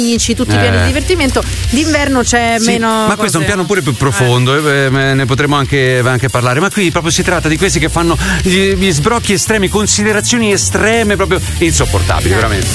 tutti i piani di divertimento. D'inverno c'è meno. Ma questo è un piano pure più profondo, ne potremo anche parlare. Ma qui proprio si tratta di questi che fanno gli sbrocchi estremi, considerazioni estreme, proprio insopportabili, veramente.